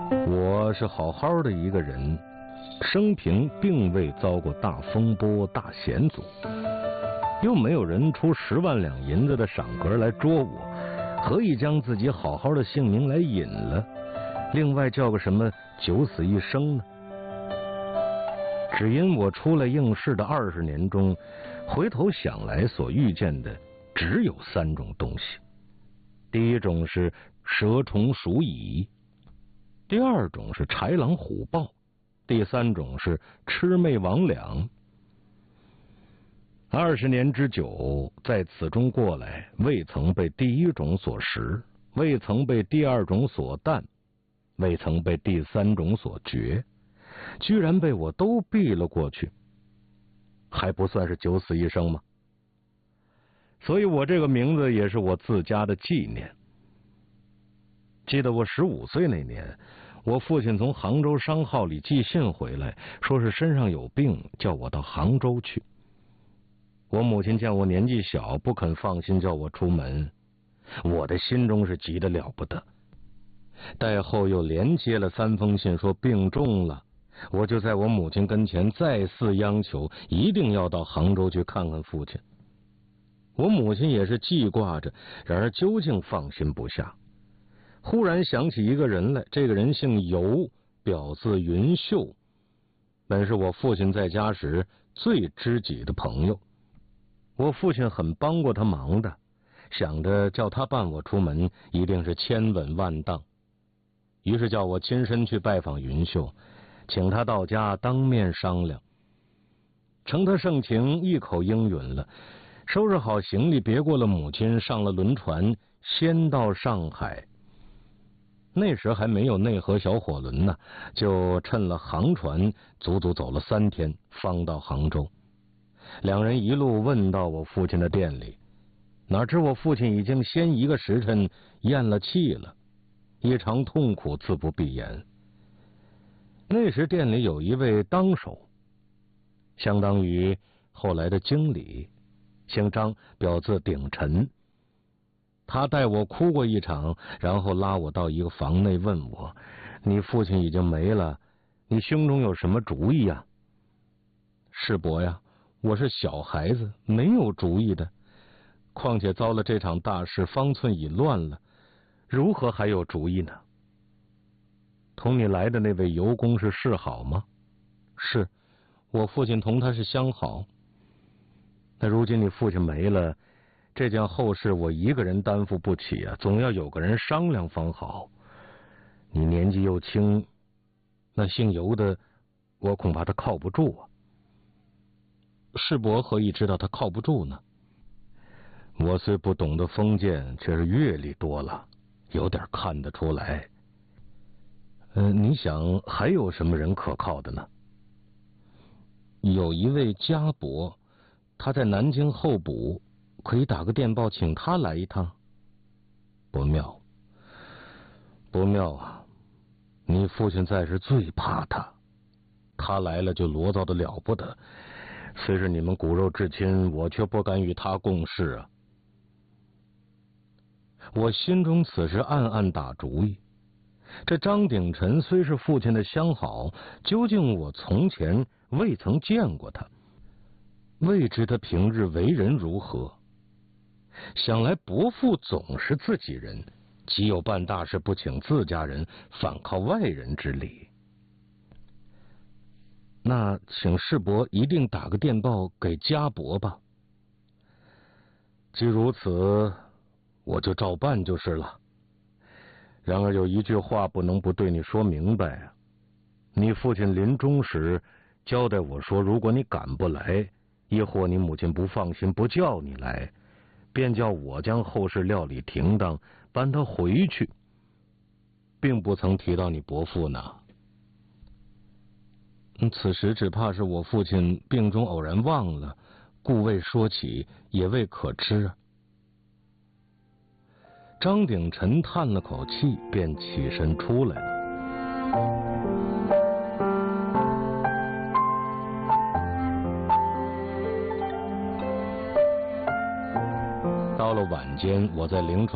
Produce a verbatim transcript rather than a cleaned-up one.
我是好好的一个人，生平并未遭过大风波、大险阻，又没有人出十万两银子的赏格来捉我，何以将自己好好的性命来引了？另外叫个什么九死一生呢？只因我出来应试的二十年中，回头想来所遇见的只有三种东西。第一种是蛇虫鼠蚁，第二种是豺狼虎豹，第三种是魑魅魍魉。二十年之久，在此中过来，未曾被第一种所食，未曾被第二种所啖，未曾被第三种所绝，居然被我都避了过去，还不算是九死一生吗？所以我这个名字也是我自家的纪念。记得我十五岁那年，我父亲从杭州商号里寄信回来，说是身上有病，叫我到杭州去。我母亲见我年纪小，不肯放心叫我出门，我的心中是急得了不得。待后又连接了三封信，说病重了，我就在我母亲跟前再次央求，一定要到杭州去看看父亲。我母亲也是记挂着，然而究竟放心不下。忽然想起一个人来，这个人姓尤，表字云秀，本是我父亲在家时最知己的朋友。我父亲很帮过他忙的，想着叫他伴我出门，一定是千稳万当。于是叫我亲身去拜访云秀，请他到家当面商量。承他盛情，一口应允了，收拾好行李，别过了母亲，上了轮船，先到上海。那时还没有内河小火轮呢，就趁了航船，足足走了三天，方到杭州。两人一路问到我父亲的店里，哪知我父亲已经先一个时辰咽了气了，一场痛苦自不必言。那时店里有一位当手，相当于后来的经理，姓张，表字鼎臣。他带我哭过一场，然后拉我到一个房内问我，你父亲已经没了，你胸中有什么主意呀？世伯呀，我是小孩子，没有主意的，况且遭了这场大事，方寸已乱了，如何还有主意呢？同你来的那位尤公是示好吗？是，我父亲同他是相好。那如今你父亲没了，这件后事我一个人担负不起啊，总要有个人商量方好。你年纪又轻，那姓尤的，我恐怕他靠不住啊。世伯何以知道他靠不住呢？我虽不懂得封建，却是阅历多了，有点看得出来。呃，你想还有什么人可靠的呢？有一位家伯，他在南京候补，可以打个电报请他来一趟。不妙，不妙啊！你父亲在时最怕他，他来了就罗造的了不得。虽是你们骨肉至亲，我却不敢与他共事啊。我心中此时暗暗打主意，这张鼎臣虽是父亲的相好，究竟我从前未曾见过他，未知他平日为人如何。想来伯父总是自己人，岂有办大事不请自家人，反靠外人之理？那请世伯一定打个电报给家伯吧。既如此，我就照办就是了。然而有一句话不能不对你说明白啊，你父亲临终时交代我说，如果你赶不来，亦或你母亲不放心不叫你来，便叫我将后事料理停当，搬他回去，并不曾提到你伯父呢。此时只怕是我父亲病中偶然忘了，故未说起，也未可知啊。张鼎臣叹了口气，便起身出来了。到了晚间，我在临床